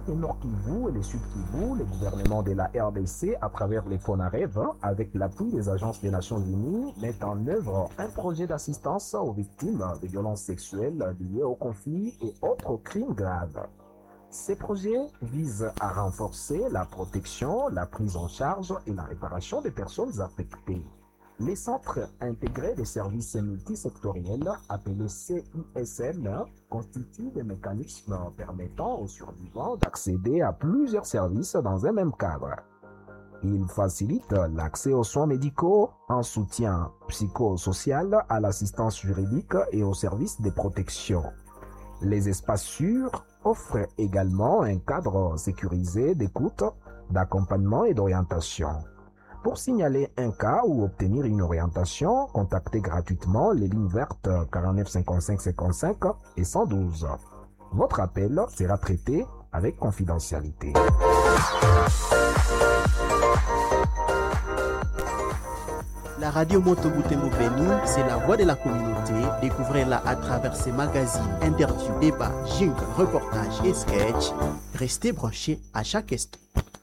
régions du Nord Kivu et le Sud Kivu, le gouvernement de la RDC, à travers les FONAREV, avec l'appui des agences des Nations Unies, met en œuvre un projet d'assistance aux victimes de violences sexuelles liées au conflit et autres crimes graves. Ces projets visent à renforcer la protection, la prise en charge et la réparation des personnes affectées. Les centres intégrés des services multisectoriels, appelés CISM, constituent des mécanismes permettant aux survivants d'accéder à plusieurs services dans un même cadre. Ils facilitent l'accès aux soins médicaux, un soutien psychosocial, à l'assistance juridique et aux services de protection. Les espaces sûrs offrent également un cadre sécurisé d'écoute, d'accompagnement et d'orientation. Pour signaler un cas ou obtenir une orientation, contactez gratuitement les lignes vertes 49 55 55 et 112. Votre appel sera traité avec confidentialité. La radio Moto Butembo Beni, c'est la voix de la communauté. Découvrez-la à travers ses magazines, interviews, débats, jingles, reportages et sketchs. Restez branchés à chaque instant.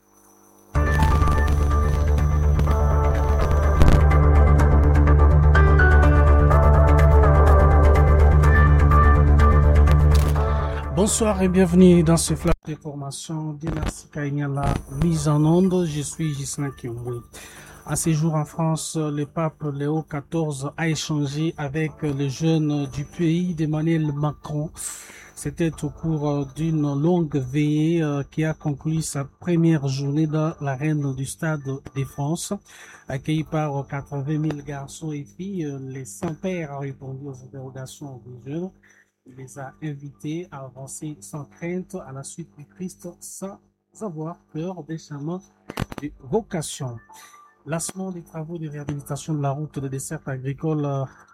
Bonsoir et bienvenue dans ce flash de formation de la mise en onde. Je suis Gislain Kimboué. À ces jours en France, le pape Léo XIV a échangé avec les jeunes du pays d'Emmanuel Macron. C'était au cours d'une longue veillée qui a conclu sa première journée dans l'arène du Stade de France. Accueilli par 80 000 garçons et filles, les Saints-Pères ont répondu aux interrogations des jeunes. Il les a invités à avancer sans crainte à la suite du Christ sans avoir peur des chemins de vocation. Lancement des travaux de réhabilitation de la route de dessert agricole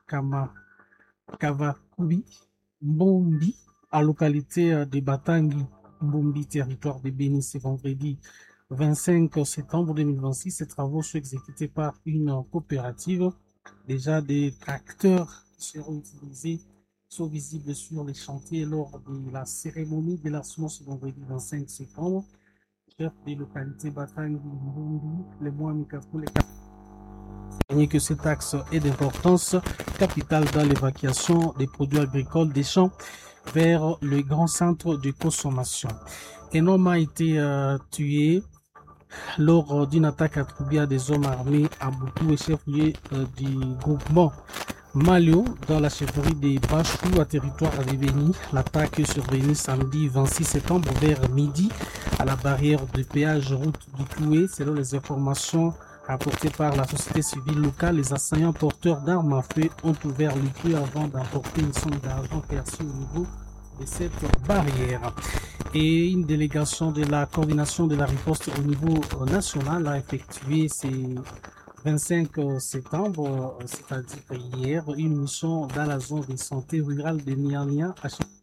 Kavakubi Mbombi à localité de Batangi Mbombi, territoire de Béni, ce vendredi 25 septembre 2026. Ces travaux sont exécutés par une coopérative. Déjà des tracteurs seront utilisés, sont visibles sur les chantiers lors de la cérémonie de lancement ce vendredi 25 septembre. Chef des localités Batangi, Mbombi, les mois Mikakule, que cet axe est d'importance capitale dans l'évacuation des produits agricoles des champs vers le grand centre de consommation. Un homme a été tué lors d'une attaque attribuée à des hommes armés à Boutou et chef-lieu du groupement Malio dans la chefferie des Bachou à territoire de Béni. L'attaque est survenue samedi 26 septembre vers midi à la barrière de péage route du Cloué. Selon les informations rapportées par la société civile locale, les assaillants porteurs d'armes à feu ont ouvert le feu avant d'emporter une somme d'argent perçue au niveau de cette barrière. Et une délégation de la coordination de la riposte au niveau national a effectué ces 25 septembre, c'est-à-dire hier, une mission dans la zone de santé rurale de Niania à